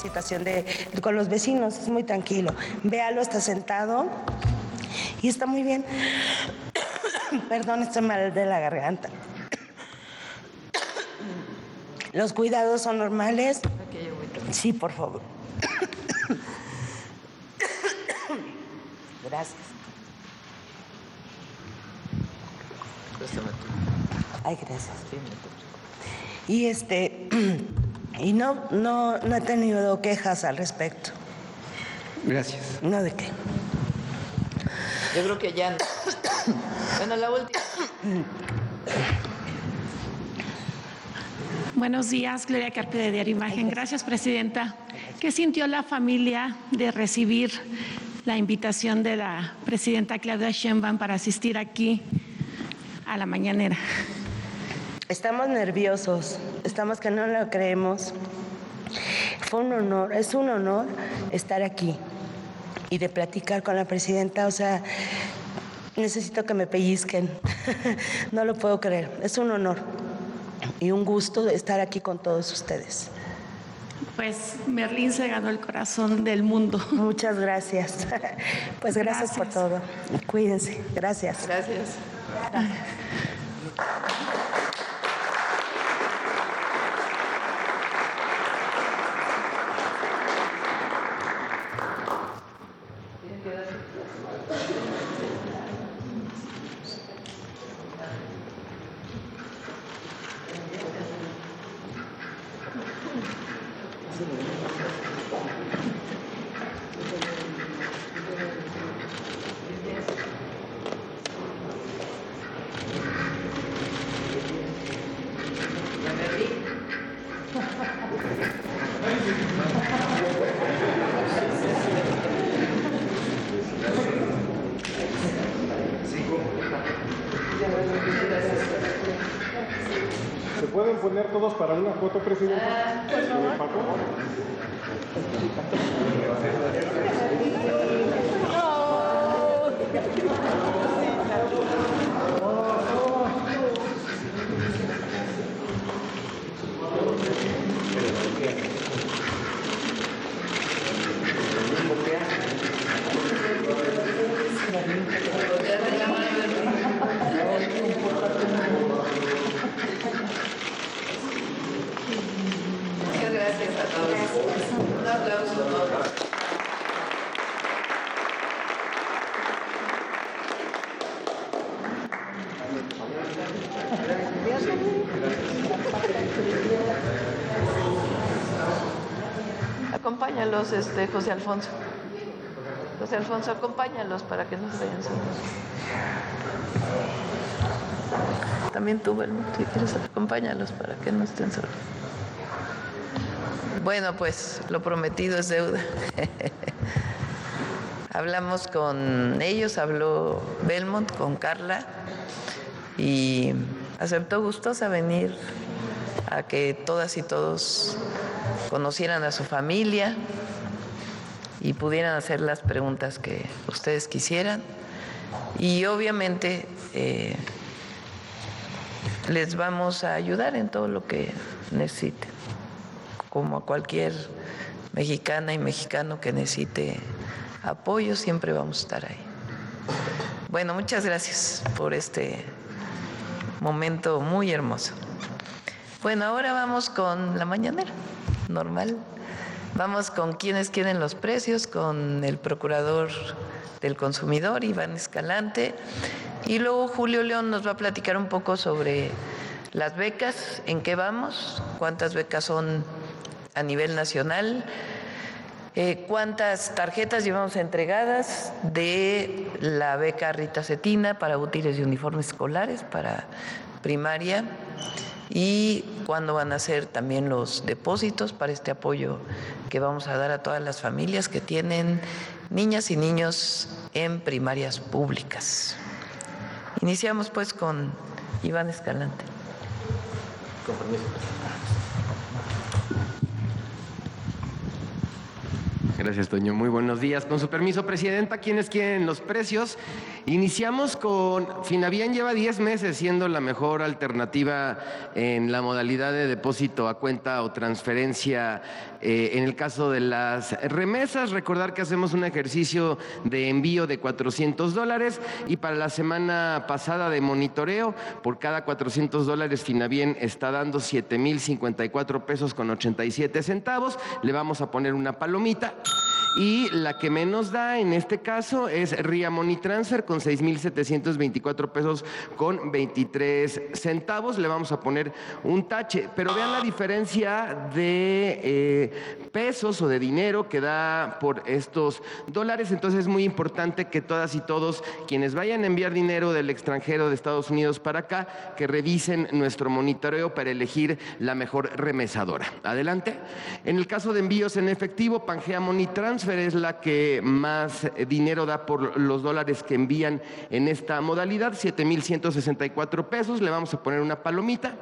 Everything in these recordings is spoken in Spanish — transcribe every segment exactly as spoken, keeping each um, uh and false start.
situación de, de con los vecinos, es muy tranquilo. Véalo, está sentado y está muy bien. Perdón, estoy mal de la garganta. Los cuidados son normales. Sí, por favor. Gracias. Ay, gracias. Y este, y no, no, no he tenido quejas al respecto. Gracias. No, ¿de qué? Yo creo que ya no. Bueno, la última. Buenos días, Gloria Carpio de Diario Imagen. Gracias, Presidenta. ¿Qué sintió la familia de recibir la invitación de la Presidenta Claudia Sheinbaum para asistir aquí a la mañanera? Estamos nerviosos, estamos que no lo creemos. Fue un honor, es un honor estar aquí y de platicar con la Presidenta, o sea, necesito que me pellizquen. No lo puedo creer, es un honor y un gusto estar aquí con todos ustedes. Pues Merlín se ganó el corazón del mundo. Muchas gracias. Pues gracias, gracias. por todo. Cuídense. Gracias. Gracias. ¿Se pueden poner todos para una foto, Presidenta? Por favor. Muchas gracias a todos. Un aplauso. Acompáñalos, este, José Alfonso. José Alfonso, acompáñalos para que no se vayan solos. También tú, Belmont, si quieres, acompáñalos para que no estén solos. Bueno, pues lo prometido es deuda. Hablamos con ellos, habló Belmont con Carla y aceptó gustosa venir a que todas y todos conocieran a su familia y pudieran hacer las preguntas que ustedes quisieran. Y obviamente eh, les vamos a ayudar en todo lo que necesiten, como a cualquier mexicana y mexicano que necesite apoyo, siempre vamos a estar ahí. Bueno, muchas gracias por este momento muy hermoso. Bueno, ahora vamos con la mañanera, normal. Vamos con quienes quieren los precios, con el procurador del consumidor, Iván Escalante, y luego Julio León nos va a platicar un poco sobre las becas, en qué vamos, cuántas becas son a nivel nacional, eh, cuántas tarjetas llevamos entregadas de la beca Rita Cetina para útiles y uniformes escolares para primaria, y cuándo van a ser también los depósitos para este apoyo que vamos a dar a todas las familias que tienen niñas y niños en primarias públicas. Iniciamos pues con Iván Escalante. Con permiso. Gracias, Toño. Muy buenos días. Con su permiso, Presidenta, ¿quiénes quieren los precios? Iniciamos con Finavian, lleva diez meses siendo la mejor alternativa en la modalidad de depósito a cuenta o transferencia. Eh, en el caso de las remesas, recordar que hacemos un ejercicio de envío de cuatrocientos dólares y para la semana pasada de monitoreo, por cada cuatrocientos dólares Finavian está dando siete mil cincuenta y cuatro pesos con ochenta y siete centavos. Le vamos a poner una palomita. Y la que menos da en este caso es Ria Money Transfer con seis mil setecientos veinticuatro pesos con veintitrés centavos. Le vamos a poner un tache, pero vean la diferencia de eh, pesos o de dinero que da por estos dólares. Entonces es muy importante que todas y todos quienes vayan a enviar dinero del extranjero de Estados Unidos para acá, que revisen nuestro monitoreo para elegir la mejor remesadora. Adelante. En el caso de envíos en efectivo, Pangea Money Transfer es la que más dinero da por los dólares que envían en esta modalidad, siete mil ciento sesenta y cuatro pesos. Le vamos a poner una palomita.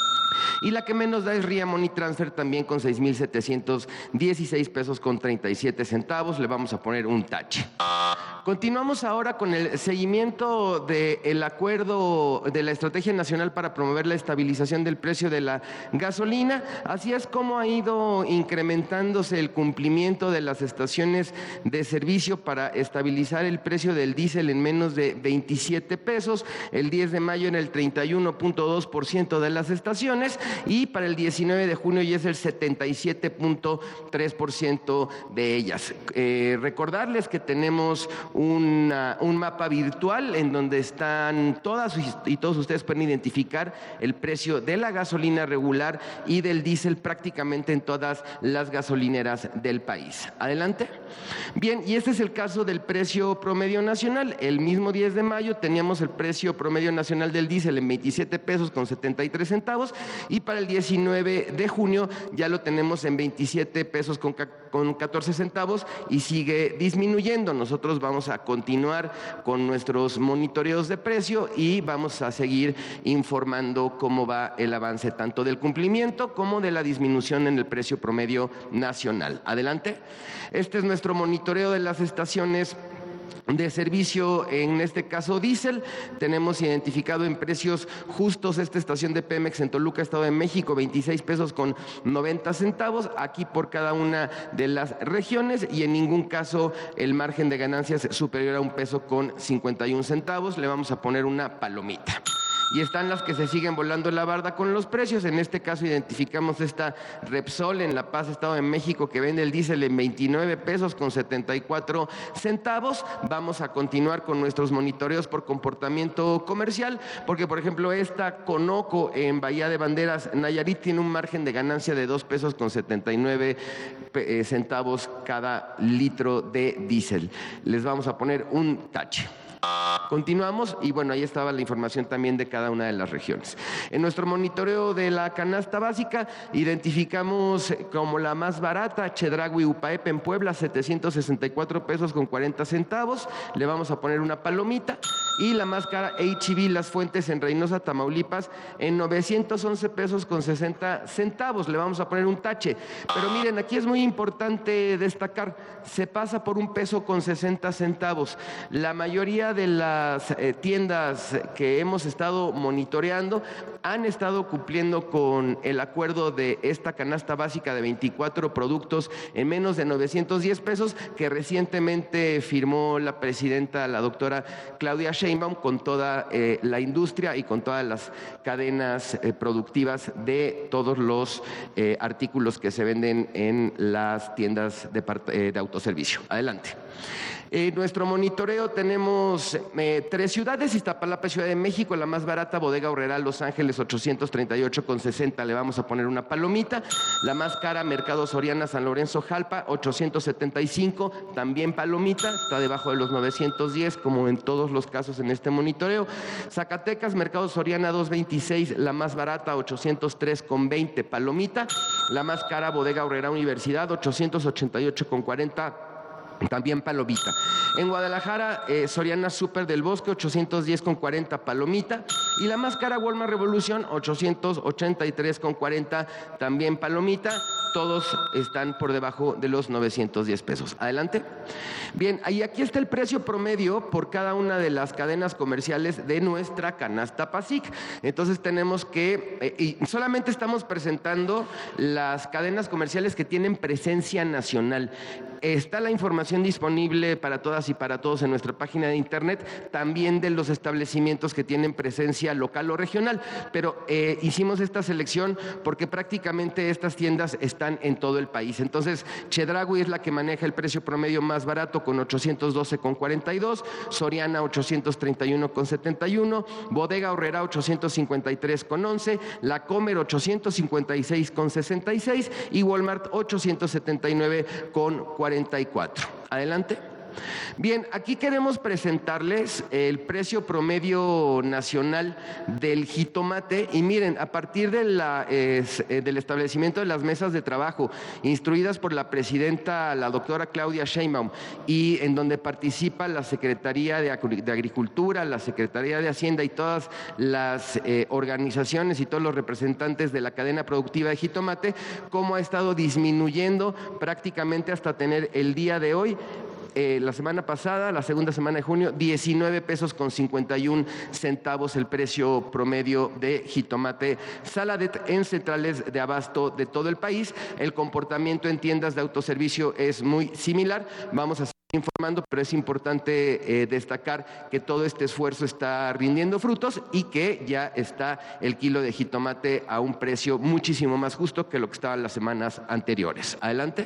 Y la que menos da es Ria Money Transfer, también con seis mil setecientos dieciséis pesos con treinta y siete centavos. Le vamos a poner un tache. Continuamos ahora con el seguimiento del acuerdo de la Estrategia Nacional para promover la estabilización del precio de la gasolina. Así es como ha ido incrementándose el cumplimiento de las estaciones de servicio para estabilizar el precio del diésel en menos de veintisiete pesos. El diez de mayo en el treinta y uno punto dos por ciento de las estaciones y para el diecinueve de junio ya es el setenta y siete punto tres por ciento de ellas. Eh, recordarles que tenemos Una, un mapa virtual en donde están todas y todos ustedes pueden identificar el precio de la gasolina regular y del diésel prácticamente en todas las gasolineras del país. Adelante. Bien, y este es el caso del precio promedio nacional. El mismo diez de mayo teníamos el precio promedio nacional del diésel en veintisiete pesos con setenta y tres centavos y para el diecinueve de junio ya lo tenemos en veintisiete pesos con catorce centavos y sigue disminuyendo. Nosotros vamos a continuar con nuestros monitoreos de precio y vamos a seguir informando cómo va el avance tanto del cumplimiento como de la disminución en el precio promedio nacional. Adelante. Este es nuestro monitoreo de las estaciones de servicio, en este caso diésel. Tenemos identificado en precios justos esta estación de Pemex en Toluca, Estado de México, veintiséis pesos con noventa centavos, aquí por cada una de las regiones, y en ningún caso el margen de ganancias es superior a un peso con cincuenta y un centavos. Le vamos a poner una palomita. Y están las que se siguen volando la barda con los precios. En este caso identificamos esta Repsol en La Paz, Estado de México, que vende el diésel en veintinueve pesos con setenta y cuatro centavos. Vamos a continuar con nuestros monitoreos por comportamiento comercial, porque por ejemplo esta Conoco en Bahía de Banderas, Nayarit, tiene un margen de ganancia de dos pesos con setenta y nueve centavos cada litro de diésel. Les vamos a poner un tache. Continuamos y bueno, ahí estaba la información también de cada una de las regiones. En nuestro monitoreo de la canasta básica identificamos como la más barata Chedraui Upaep en Puebla, setecientos sesenta y cuatro pesos con cuarenta centavos. Le vamos a poner una palomita. Y la más cara H E B Las Fuentes en Reynosa, Tamaulipas, en novecientos once pesos con sesenta centavos. Le vamos a poner un tache. Pero miren, aquí es muy importante destacar, se pasa por un peso con sesenta centavos. La mayoría de las eh, tiendas que hemos estado monitoreando han estado cumpliendo con el acuerdo de esta canasta básica de veinticuatro productos en menos de novecientos diez pesos que recientemente firmó la presidenta, la doctora Claudia Sheinbaum, con toda eh, la industria y con todas las cadenas eh, productivas de todos los eh, artículos que se venden en las tiendas de, eh, de autoservicio. Adelante. En nuestro monitoreo tenemos eh, tres ciudades: Iztapalapa, Ciudad de México, la más barata, Bodega Aurrerá, Los Ángeles, ochocientos treinta y ocho con sesenta, le vamos a poner una palomita. La más cara, Mercado Soriana, San Lorenzo, Jalpa, ochocientos setenta y cinco, también palomita, está debajo de los novecientos diez, como en todos los casos en este monitoreo. Zacatecas, Mercado Soriana, doscientos veintiséis, la más barata, ochocientos tres con veinte, palomita. La más cara, Bodega Aurrerá Universidad, ochocientos ochenta y ocho con cuarenta, también palomita. En Guadalajara, eh, Soriana Súper del Bosque, ochocientos diez con cuarenta palomita. Y la más cara, Walmart Revolución, ochocientos ochenta y tres con cuarenta también palomita. Todos están por debajo de los novecientos diez pesos. Adelante. Bien, y aquí está el precio promedio por cada una de las cadenas comerciales de nuestra canasta PASIC. Entonces tenemos que, eh, y solamente estamos presentando las cadenas comerciales que tienen presencia nacional. Está la información disponible para todas y para todos en nuestra página de internet, también de los establecimientos que tienen presencia local o regional, pero eh, hicimos esta selección porque prácticamente estas tiendas están en todo el país. Entonces, Chedraui es la que maneja el precio promedio más barato con ochocientos doce con cuarenta y dos, Soriana ochocientos treinta y uno con setenta y uno, Bodega Aurrerá ochocientos cincuenta y tres con once, La Comer ochocientos cincuenta y seis con sesenta y seis y Walmart ochocientos setenta y nueve con cuarenta y cuatro. Adelante. Bien, aquí queremos presentarles el precio promedio nacional del jitomate y miren, a partir de la, eh, del establecimiento de las mesas de trabajo instruidas por la presidenta, la doctora Claudia Sheinbaum, y en donde participa la Secretaría de Agricultura, la Secretaría de Hacienda y todas las eh, organizaciones y todos los representantes de la cadena productiva de jitomate, cómo ha estado disminuyendo prácticamente hasta tener el día de hoy, Eh, la semana pasada, la segunda semana de junio, diecinueve pesos con cincuenta y un centavos el precio promedio de jitomate Saladet en centrales de abasto de todo el país. El comportamiento en tiendas de autoservicio es muy similar. Vamos a seguir informando, pero es importante eh, destacar que todo este esfuerzo está rindiendo frutos y que ya está el kilo de jitomate a un precio muchísimo más justo que lo que estaba las semanas anteriores. Adelante.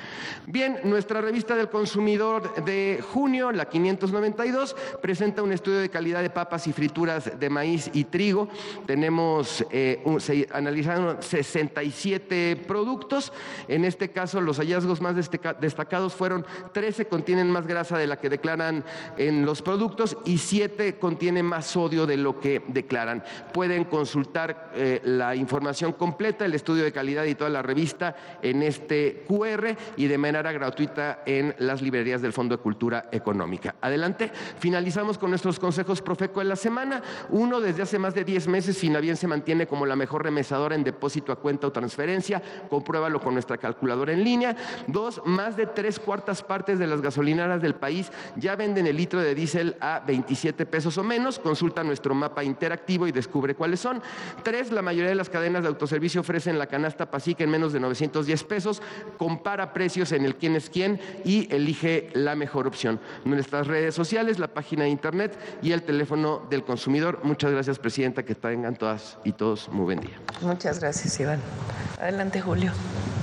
Bien, nuestra revista del consumidor de junio, la quinientos noventa y dos, presenta un estudio de calidad de papas y frituras de maíz y trigo. Tenemos, eh, un, se analizaron sesenta y siete productos. En este caso, los hallazgos más destacados fueron trece contienen más grasa de la que declaran en los productos y siete contienen más sodio de lo que declaran. Pueden consultar eh, la información completa, el estudio de calidad y toda la revista en este cu erre y de manera gratuita en las librerías del Fondo de Cultura Económica. Adelante. Finalizamos con nuestros consejos Profeco de la semana. Uno, desde hace más de diez meses, Finabién se mantiene como la mejor remesadora en depósito a cuenta o transferencia. Compruébalo con nuestra calculadora en línea. Dos, más de tres cuartas partes de las gasolineras del país ya venden el litro de diésel a veintisiete pesos o menos. Consulta nuestro mapa interactivo y descubre cuáles son. Tres, la mayoría de las cadenas de autoservicio ofrecen la canasta PASIC en menos de novecientos diez pesos. Compara precios en el quién es quién y elige la mejor opción. Nuestras redes sociales, la página de internet y el teléfono del consumidor. Muchas gracias, Presidenta, que tengan todas y todos muy buen día. Muchas gracias, Iván. Adelante, Julio.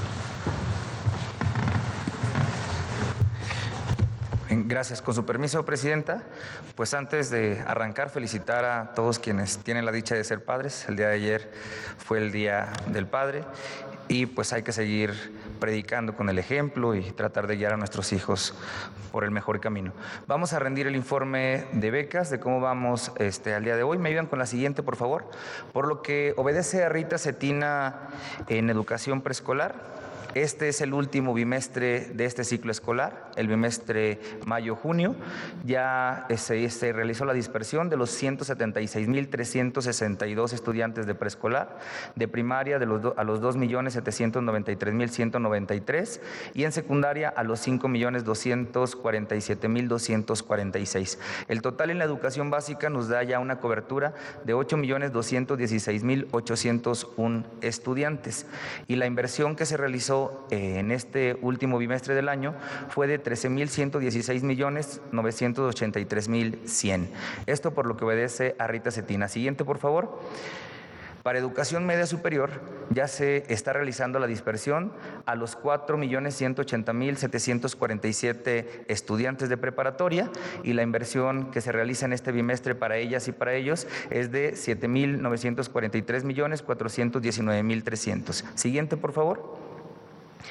Gracias. Con su permiso, Presidenta, pues antes de arrancar, felicitar a todos quienes tienen la dicha de ser padres. El día de ayer fue el Día del Padre y pues hay que seguir predicando con el ejemplo y tratar de guiar a nuestros hijos por el mejor camino. Vamos a rendir el informe de becas, de cómo vamos este, al día de hoy. Me ayudan con la siguiente, por favor. Por lo que obedece a Rita Cetina en educación preescolar. Este es el último bimestre de este ciclo escolar, el bimestre mayo-junio. Ya se, se realizó la dispersión de los ciento setenta y seis mil trescientos sesenta y dos estudiantes de preescolar, de primaria de los do, a los dos millones setecientos noventa y tres mil ciento noventa y tres y en secundaria a los cinco millones doscientos cuarenta y siete mil doscientos cuarenta y seis. El total en la educación básica nos da ya una cobertura de ocho millones doscientos dieciséis mil ochocientos uno estudiantes y la inversión que se realizó en este último bimestre del año fue de trece mil ciento dieciséis millones novecientos ochenta y tres mil cien. Esto por lo que obedece a Rita Cetina. Siguiente, por favor. Para educación media superior ya se está realizando la dispersión a los cuatro millones ciento ochenta mil setecientos cuarenta y siete estudiantes de preparatoria y la inversión que se realiza en este bimestre para ellas y para ellos es de siete mil novecientos cuarenta y tres millones cuatrocientos diecinueve mil trescientos. Siguiente, por favor.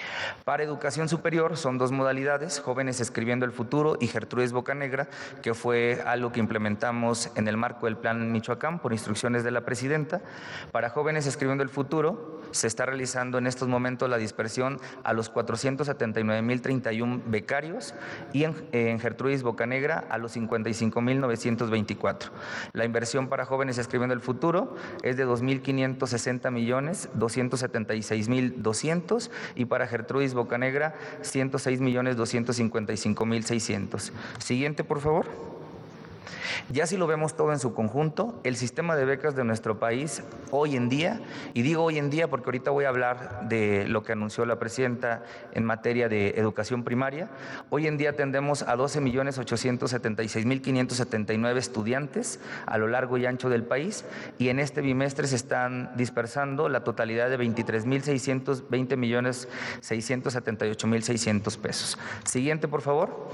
Para educación superior son dos modalidades, Jóvenes Escribiendo el Futuro y Gertrudis Bocanegra, que fue algo que implementamos en el marco del Plan Michoacán por instrucciones de la presidenta. Para Jóvenes Escribiendo el Futuro se está realizando en estos momentos la dispersión a los cuatrocientos setenta y nueve mil treinta y uno becarios y en, en Gertrudis Bocanegra a los cincuenta y cinco mil novecientos veinticuatro. La inversión para Jóvenes Escribiendo el Futuro es de dos mil quinientos sesenta millones doscientos setenta y seis mil doscientos y para Gertrudis Bocanegra ciento seis millones doscientos cincuenta y cinco mil seiscientos. Siguiente, por favor. Ya si lo vemos todo en su conjunto, el sistema de becas de nuestro país hoy en día, y digo hoy en día porque ahorita voy a hablar de lo que anunció la presidenta en materia de educación primaria, hoy en día atendemos a doce millones ochocientos setenta y seis mil quinientos setenta y nueve estudiantes a lo largo y ancho del país y en este bimestre se están dispersando la totalidad de veintitrés mil seiscientos veinte millones seiscientos setenta y ocho mil seiscientos pesos. Siguiente, por favor.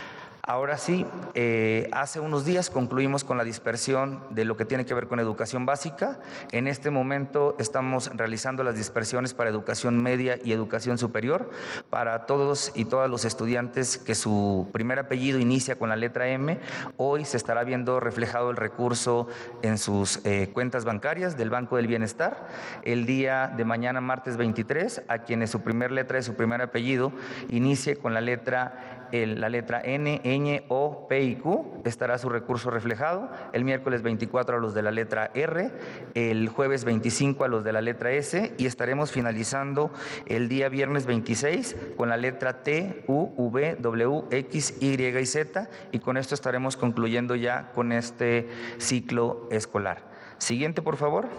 Ahora sí, eh, hace unos días concluimos con la dispersión de lo que tiene que ver con educación básica. En este momento estamos realizando las dispersiones para educación media y educación superior para todos y todas los estudiantes que su primer apellido inicia con la letra M. Hoy se estará viendo reflejado el recurso en sus eh, cuentas bancarias del Banco del Bienestar. El día de mañana, martes veintitrés, a quienes su primer letra de su primer apellido inicie con la letra El, la letra N, Ñ, O, P y Q, estará su recurso reflejado. El miércoles veinticuatro a los de la letra R, el jueves veinticinco a los de la letra S y estaremos finalizando el día viernes veintiséis con la letra T, U, V, W, X, Y y Z y con esto estaremos concluyendo ya con este ciclo escolar. Siguiente, por favor.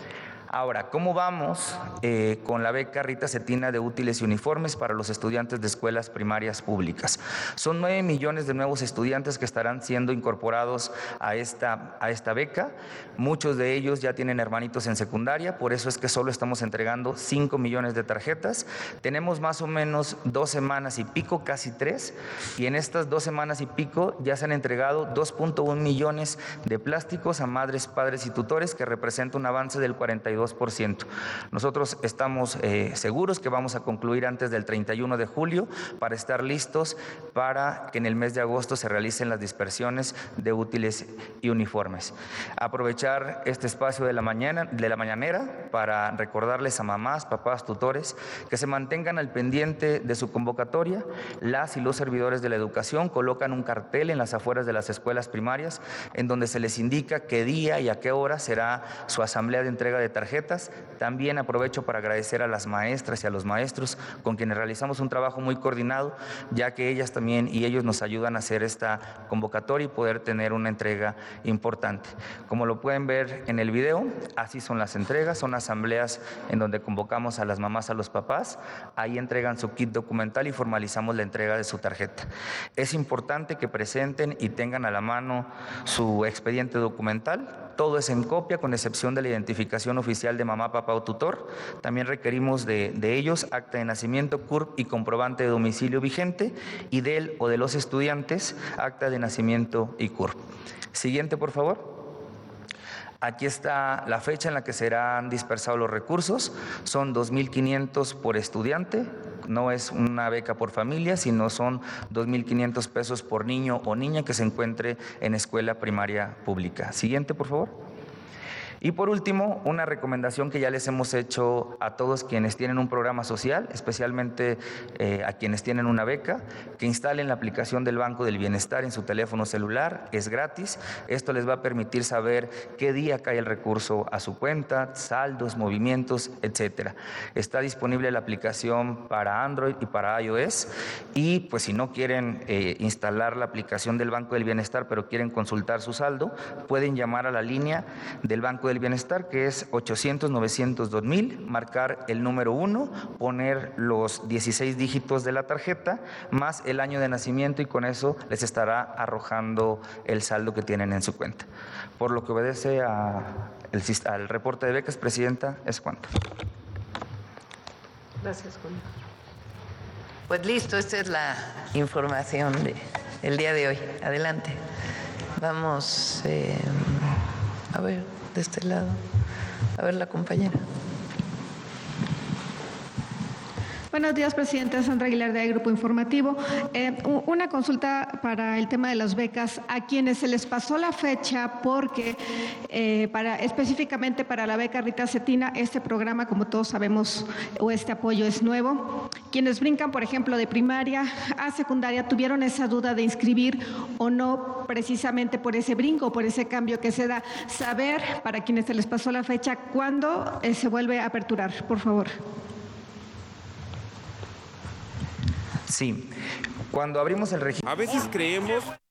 Ahora, ¿cómo vamos eh, con la beca Rita Cetina de útiles y uniformes para los estudiantes de escuelas primarias públicas? Son nueve millones de nuevos estudiantes que estarán siendo incorporados a esta, a esta beca. Muchos de ellos ya tienen hermanitos en secundaria, por eso es que solo estamos entregando cinco millones de tarjetas. Tenemos más o menos dos semanas y pico, casi tres, y en estas dos semanas y pico ya se han entregado dos punto uno millones de plásticos a madres, padres y tutores, que representa un avance del cuarenta y dos por ciento. Nosotros estamos eh, seguros que vamos a concluir antes del treinta y uno de julio para estar listos para que en el mes de agosto se realicen las dispersiones de útiles y uniformes. Aprovechar este espacio de la mañana, de la mañanera para recordarles a mamás, papás, tutores que se mantengan al pendiente de su convocatoria. Las y los servidores de la educación colocan un cartel en las afueras de las escuelas primarias en donde se les indica qué día y a qué hora será su asamblea de entrega de tarjetas. También aprovecho para agradecer a las maestras y a los maestros con quienes realizamos un trabajo muy coordinado, ya que ellas también y ellos nos ayudan a hacer esta convocatoria y poder tener una entrega importante. Como lo pueden ver en el video, así son las entregas, son asambleas en donde convocamos a las mamás, a los papás, ahí entregan su kit documental y formalizamos la entrega de su tarjeta. Es importante que presenten y tengan a la mano su expediente documental. Todo es en copia, con excepción de la identificación oficial de mamá, papá o tutor. También requerimos de, de ellos acta de nacimiento, C U R P y comprobante de domicilio vigente, y de él o de los estudiantes, acta de nacimiento y C U R P. Siguiente, por favor. Aquí está la fecha en la que serán dispersados los recursos. Son dos mil quinientos por estudiante. No es una beca por familia, sino son dos mil quinientos pesos por niño o niña que se encuentre en escuela primaria pública. Siguiente, por favor. Y por último, una recomendación que ya les hemos hecho a todos quienes tienen un programa social, especialmente eh, a quienes tienen una beca, que instalen la aplicación del Banco del Bienestar en su teléfono celular, es gratis. Esto les va a permitir saber qué día cae el recurso a su cuenta, saldos, movimientos, etcétera. Está disponible la aplicación para Android y para iOS, y pues si no quieren eh, instalar la aplicación del Banco del Bienestar, pero quieren consultar su saldo, pueden llamar a la línea del Banco del Bienestar, que es ochocientos, novecientos, dos mil, marcar el número uno, poner los dieciséis dígitos de la tarjeta, más el año de nacimiento, y con eso les estará arrojando el saldo que tienen en su cuenta. Por lo que obedece a el, al reporte de becas, Presidenta, es cuanto. Gracias, Julio. Pues listo, esta es la información de el día de hoy. Adelante. Vamos eh, a ver, de este lado. A ver, la compañera. Buenos días, presidenta. Sandra Aguilar de Grupo Informativo. Eh, una consulta para el tema de las becas. A quienes se les pasó la fecha porque eh, para, específicamente para la beca Rita Cetina, este programa, como todos sabemos, o este apoyo es nuevo. Quienes brincan, por ejemplo, de primaria a secundaria, tuvieron esa duda de inscribir o no precisamente por ese brinco, por ese cambio que se da. Saber, para quienes se les pasó la fecha, cuándo eh, se vuelve a aperturar, por favor. Sí, cuando abrimos el registro... A veces creemos